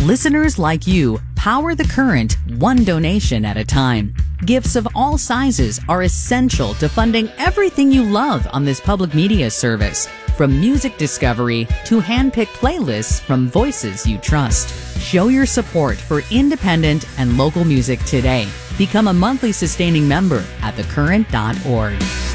Listeners like you power The Current, one donation at a time. Gifts of all sizes are essential to funding everything you love on this public media service, from music discovery to hand-picked playlists from voices you trust. Show your support for independent and local music today. Become a monthly sustaining member at thecurrent.org.